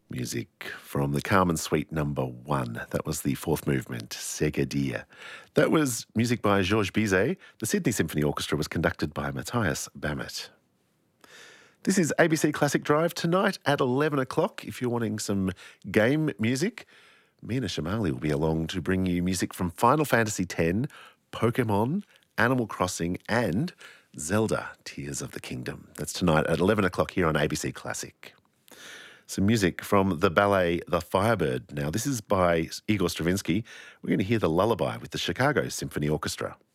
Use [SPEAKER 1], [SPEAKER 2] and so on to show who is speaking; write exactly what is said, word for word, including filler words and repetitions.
[SPEAKER 1] Music from the Carmen Suite number one. That was the fourth movement, Seguedilla. That was music by Georges Bizet. The Sydney Symphony Orchestra was conducted by Matthias Bammett. This is A B C Classic Drive tonight at eleven o'clock. If you're wanting some game music, Mina Shamali will be along to bring you music from Final Fantasy X, Pokemon, Animal Crossing and Zelda Tears of the Kingdom. That's tonight at eleven o'clock here on A B C Classic. Some music from the ballet The Firebird. Now, this is by Igor Stravinsky. We're going to hear the lullaby with the Chicago Symphony Orchestra.